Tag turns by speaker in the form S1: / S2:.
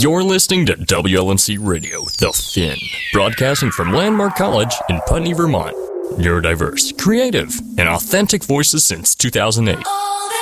S1: You're listening to WLNC Radio, The Finn, broadcasting from Landmark College in Putney, Vermont. Neurodiverse, creative, and authentic voices since 2008.